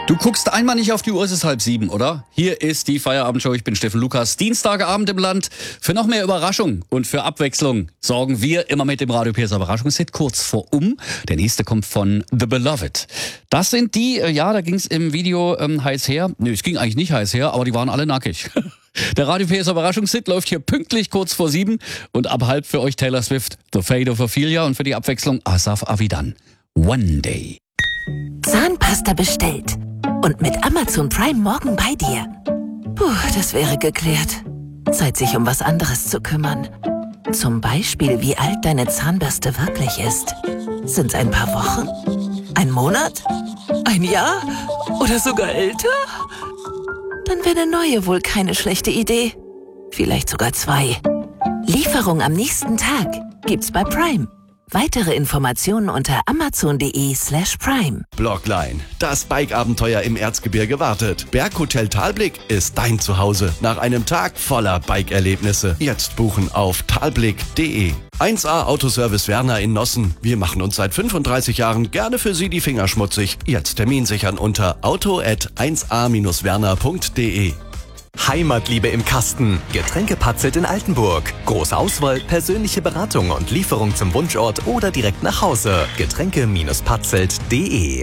Du guckst einmal nicht auf die Uhr, es ist 6:30, oder? Hier ist die Feierabendshow, ich bin Steffen Lukas. Dienstagabend im Land. Für noch mehr Überraschung und für Abwechslung sorgen wir immer mit dem Radio PS Überraschungshit kurz vor Der nächste kommt von The Beloved. Das sind die, da ging es im Video heiß her. Nö, es ging eigentlich nicht heiß her, aber die waren alle nackig. Der Radio PS Überraschungshit läuft hier pünktlich kurz vor 7 und ab halb für euch Taylor Swift, The Fate of Ophelia und für die Abwechslung Asaf Avidan. One Day. Zahnpasta bestellt. Und mit Amazon Prime morgen bei dir. Puh, das wäre geklärt. Zeit, sich um was anderes zu kümmern. Zum Beispiel, wie alt deine Zahnbürste wirklich ist. Sind's ein paar Wochen? Ein Monat? Ein Jahr? Oder sogar älter? Dann wäre eine neue wohl keine schlechte Idee. Vielleicht sogar 2. Lieferung am nächsten Tag gibt's bei Prime. Weitere Informationen unter amazon.de/prime. Blockline, das Bike-Abenteuer im Erzgebirge wartet. Berghotel Talblick ist dein Zuhause nach einem Tag voller Bike-Erlebnisse. Jetzt buchen auf talblick.de. 1A Autoservice Werner in Nossen. Wir machen uns seit 35 Jahren gerne für Sie die Finger schmutzig. Jetzt Termin sichern unter auto@1a-werner.de. Heimatliebe im Kasten. Getränke Patzelt in Altenburg. Große Auswahl, persönliche Beratung und Lieferung zum Wunschort oder direkt nach Hause. Getränke-patzelt.de.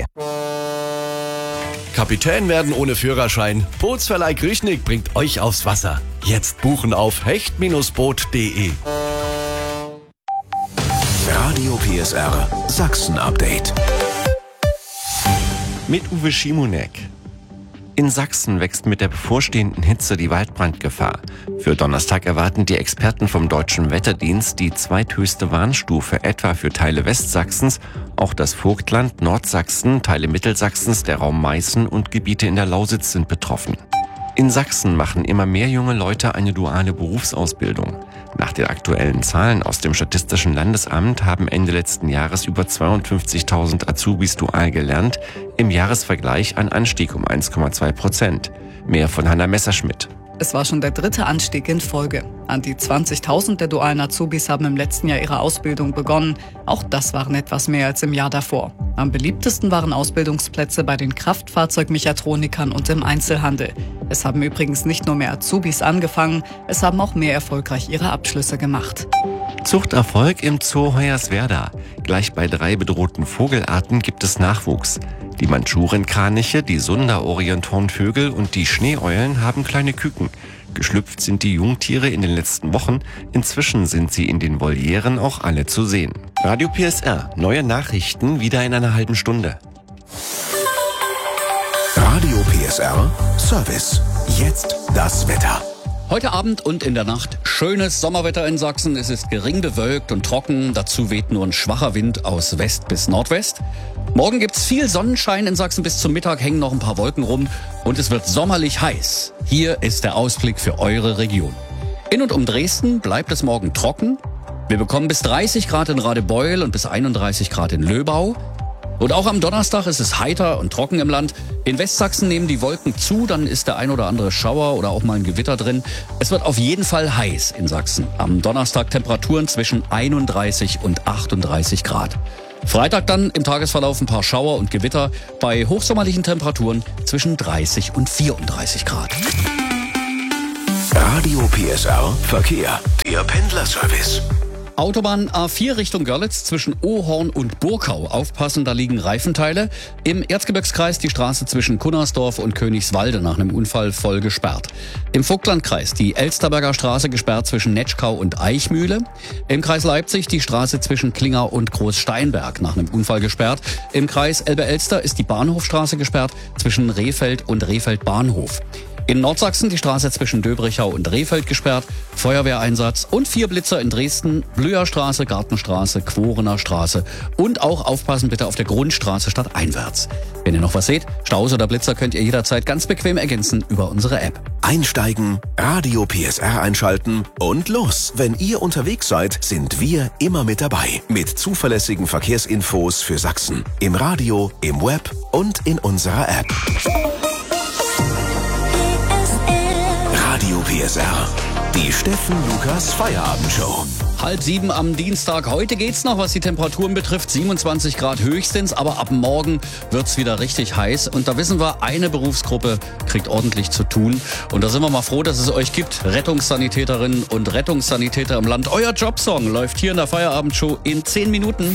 Kapitän werden ohne Führerschein. Bootsverleih Griechnik bringt euch aufs Wasser. Jetzt buchen auf hecht-boot.de. Radio PSR Sachsen Update. Mit Uwe Schimonek. In Sachsen wächst mit der bevorstehenden Hitze die Waldbrandgefahr. Für Donnerstag erwarten die Experten vom Deutschen Wetterdienst die zweithöchste Warnstufe, etwa für Teile Westsachsens, auch das Vogtland, Nordsachsen, Teile Mittelsachsens, der Raum Meißen und Gebiete in der Lausitz sind betroffen. In Sachsen machen immer mehr junge Leute eine duale Berufsausbildung. Nach den aktuellen Zahlen aus dem Statistischen Landesamt haben Ende letzten Jahres über 52.000 Azubis dual gelernt, im Jahresvergleich ein Anstieg um 1,2%. Mehr von Hanna Messerschmidt. Es war schon der 3. Anstieg in Folge. An die 20.000 der dualen Azubis haben im letzten Jahr ihre Ausbildung begonnen. Auch das waren etwas mehr als im Jahr davor. Am beliebtesten waren Ausbildungsplätze bei den Kraftfahrzeugmechatronikern und im Einzelhandel. Es haben übrigens nicht nur mehr Azubis angefangen, es haben auch mehr erfolgreich ihre Abschlüsse gemacht. Zuchterfolg im Zoo Hoyerswerda. Gleich bei 3 bedrohten Vogelarten gibt es Nachwuchs. Die Mandschurienkraniche, die Sunder-Orienthornvögel und die Schneeeulen haben kleine Küken. Geschlüpft sind die Jungtiere in den letzten Wochen. Inzwischen sind sie in den Volieren auch alle zu sehen. Radio PSR, neue Nachrichten wieder in einer halben Stunde. Radio PSR Service. Jetzt das Wetter. Heute Abend und in der Nacht schönes Sommerwetter in Sachsen. Es ist gering bewölkt und trocken. Dazu weht nur ein schwacher Wind aus West bis Nordwest. Morgen gibt's viel Sonnenschein in Sachsen. Bis zum Mittag hängen noch ein paar Wolken rum. Und es wird sommerlich heiß. Hier ist der Ausblick für eure Region. In und um Dresden bleibt es morgen trocken. Wir bekommen bis 30 Grad in Radebeul und bis 31 Grad in Löbau. Und auch am Donnerstag ist es heiter und trocken im Land. In Westsachsen nehmen die Wolken zu, dann ist der ein oder andere Schauer oder auch mal ein Gewitter drin. Es wird auf jeden Fall heiß in Sachsen. Am Donnerstag Temperaturen zwischen 31 und 38 Grad. Freitag dann im Tagesverlauf ein paar Schauer und Gewitter bei hochsommerlichen Temperaturen zwischen 30 und 34 Grad. Radio PSR Verkehr. Der Pendlerservice. Autobahn A4 Richtung Görlitz zwischen Ohorn und Burkau. Aufpassen, da liegen Reifenteile. Im Erzgebirgskreis die Straße zwischen Kunnersdorf und Königswalde nach einem Unfall voll gesperrt. Im Vogtlandkreis die Elsterberger Straße gesperrt zwischen Netschkau und Eichmühle. Im Kreis Leipzig die Straße zwischen Klingau und Großsteinberg nach einem Unfall gesperrt. Im Kreis Elbe-Elster ist die Bahnhofstraße gesperrt zwischen Rehfeld und Rehfeld Bahnhof. In Nordsachsen die Straße zwischen Döbrichau und Rehfeld gesperrt, Feuerwehreinsatz und 4 Blitzer in Dresden, Blüherstraße, Gartenstraße, Quorener Straße und auch aufpassen bitte auf der Grundstraße stadteinwärts. Wenn ihr noch was seht, Staus oder Blitzer könnt ihr jederzeit ganz bequem ergänzen über unsere App. Einsteigen, Radio PSR einschalten und los. Wenn ihr unterwegs seid, sind wir immer mit dabei. Mit zuverlässigen Verkehrsinfos für Sachsen. Im Radio, im Web und in unserer App. Radio PSR, die Steffen Lukas Feierabendshow. 6:30 am Dienstag. Heute geht's noch, was die Temperaturen betrifft. 27 Grad höchstens, aber ab morgen wird's wieder richtig heiß. Und da wissen wir, eine Berufsgruppe kriegt ordentlich zu tun. Und da sind wir mal froh, dass es euch gibt. Rettungssanitäterinnen und Rettungssanitäter im Land. Euer Jobsong läuft hier in der Feierabendshow in 10 Minuten.